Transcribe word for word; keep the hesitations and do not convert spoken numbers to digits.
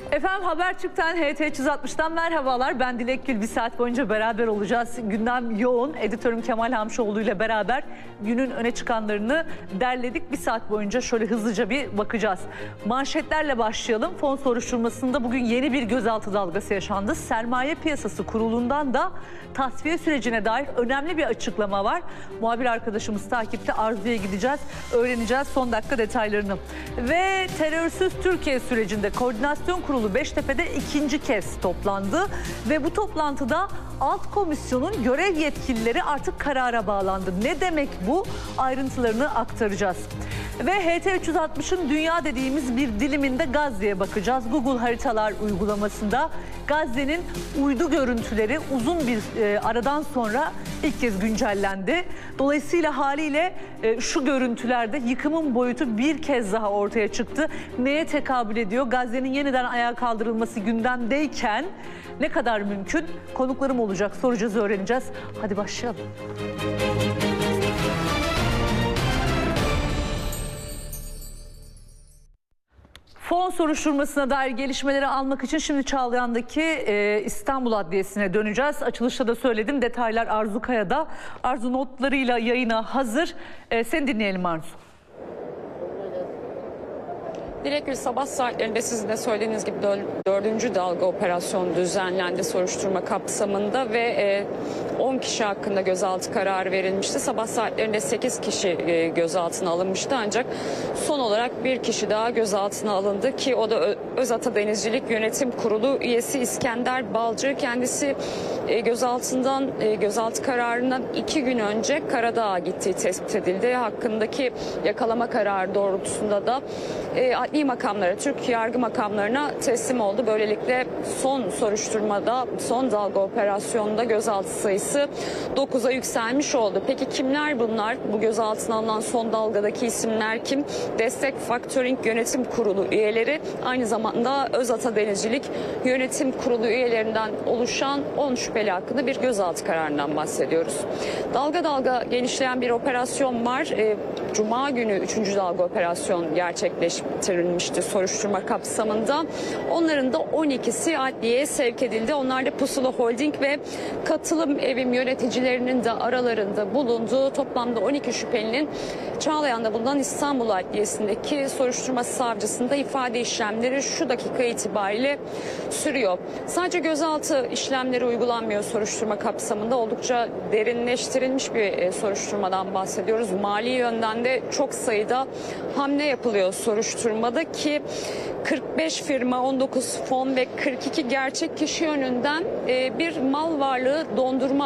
Efendim Habertürk'ten H T üç yüz altmış'tan merhabalar. Ben Dilek Gül. Bir saat boyunca beraber olacağız. Gündem yoğun. Editörüm Kemal Hamşoğlu ile beraber günün öne çıkanlarını derledik. Bir saat boyunca şöyle hızlıca bir bakacağız. Manşetlerle başlayalım. Fon soruşturmasında bugün yeni bir gözaltı dalgası yaşandı. Sermaye Piyasası Kurulu'ndan da tasfiye sürecine dair önemli bir açıklama var. Muhabir arkadaşımız takipte. Arzu'ya gideceğiz. Öğreneceğiz son dakika detaylarını. Ve terörsüz Türkiye sürecinde Koordinasyon Kurulu Beştepe'de ikinci kez toplandı ve bu toplantıda alt komisyonun görev yetkilileri artık karara bağlandı. Ne demek bu? Ayrıntılarını aktaracağız. Ve H T üç yüz altmış'ın dünya dediğimiz bir diliminde Gazze'ye bakacağız. Google Haritalar uygulamasında Gazze'nin uydu görüntüleri uzun bir e, aradan sonra ilk kez güncellendi. Dolayısıyla haliyle e, şu görüntülerde yıkımın boyutu bir kez daha ortaya çıktı. Neye tekabül ediyor? Gazze'nin yeniden ayağa kaldırılması gündemdeyken ne kadar mümkün? Konuklarım olacak, soracağız, öğreneceğiz. Hadi başlayalım. Fon soruşturmasına dair gelişmeleri almak için şimdi Çağlayan'daki e, İstanbul Adliyesi'ne döneceğiz. Açılışta da söyledim, detaylar Arzu Kaya'da. Arzu notlarıyla yayına hazır. E, seni dinleyelim Arzu. Dilek Gül, sabah saatlerinde sizin de söylediğiniz gibi dördüncü dalga operasyon düzenlendi soruşturma kapsamında ve on kişi hakkında gözaltı kararı verilmişti. Sabah saatlerinde sekiz kişi gözaltına alınmıştı ancak son olarak bir kişi daha gözaltına alındı ki o da Özata Denizcilik Yönetim Kurulu üyesi İskender Balcı. Kendisi gözaltından gözaltı kararından iki gün önce Karadağ'a gittiği tespit edildi. Hakkındaki yakalama kararı doğrultusunda da adli makamlara, Türk yargı makamlarına teslim oldu. Böylelikle son soruşturmada, son dalga operasyonunda gözaltı sayısı dokuza yükselmiş oldu. Peki kimler bunlar? Bu gözaltına alınan son dalgadaki isimler kim? Destek Factoring Yönetim Kurulu üyeleri, aynı zamanda Özata Denizcilik Yönetim Kurulu üyelerinden oluşan on şüpheli hakkında bir gözaltı kararından bahsediyoruz. Dalga dalga genişleyen bir operasyon var. E, Cuma günü üçüncü dalga operasyon gerçekleştirilmişti soruşturma kapsamında. Onların da on ikisi adliyeye sevk edildi. Onlar da Pusula Holding ve Katılım Evim yöneticilerinin de aralarında bulunduğu toplamda on iki şüphelinin Çağlayan'da bulunan İstanbul Adliyesi'ndeki soruşturma savcısında ifade işlemleri şu dakika itibariyle sürüyor. Sadece gözaltı işlemleri uygulanmıyor soruşturma kapsamında. Oldukça derinleştirilmiş bir soruşturmadan bahsediyoruz. Mali yönden de çok sayıda hamle yapılıyor soruşturmada ki kırk beş firma, on dokuz fon ve kırk iki gerçek kişi yönünden bir mal varlığı dondurma